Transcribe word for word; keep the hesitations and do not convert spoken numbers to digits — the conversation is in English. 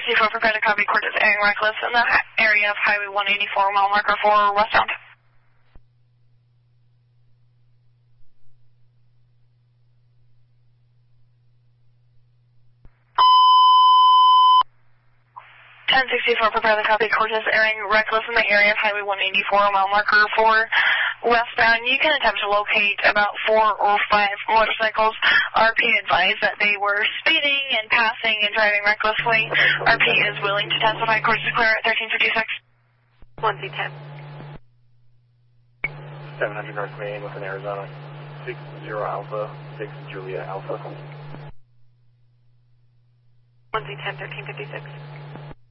sixty-four, prepare to copy, Cortez airing reckless in the area of Highway one eighty-four, mile marker four, westbound. ten sixty-four, prepare to copy, Cortez airing reckless in the area of Highway one eighty-four, mile marker four, westbound. You can attempt to locate about four or five motorcycles. R P advised that they were speeding and passing and driving recklessly. R P is willing to testify. Course is clear at thirteen fifty-six. one Z ten. seven hundred North Main within Arizona. six zero Alpha, six Julia Alpha. one Z ten, thirteen fifty-six.